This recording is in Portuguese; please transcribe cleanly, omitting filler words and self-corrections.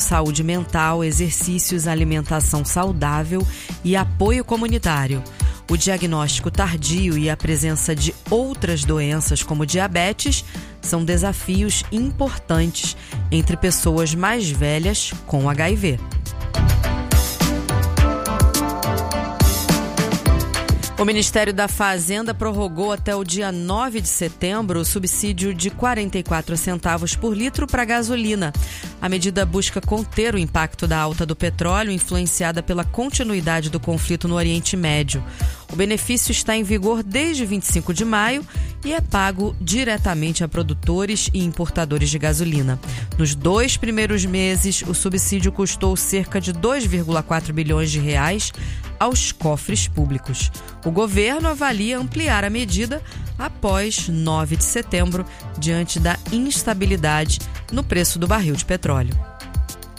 saúde mental, exercícios, alimentação saudável e apoio comunitário. O diagnóstico tardio e a presença de outras doenças, como diabetes, são desafios importantes entre pessoas mais velhas com HIV. O Ministério da Fazenda prorrogou até o dia 9 de setembro o subsídio de 44 centavos por litro para a gasolina. A medida busca conter o impacto da alta do petróleo, influenciada pela continuidade do conflito no Oriente Médio. O benefício está em vigor desde 25 de maio e é pago diretamente a produtores e importadores de gasolina. Nos 2 primeiros meses, o subsídio custou cerca de 2,4 bilhões de reais aos cofres públicos. O governo avalia ampliar a medida após 9 de setembro, diante da instabilidade no preço do barril de petróleo.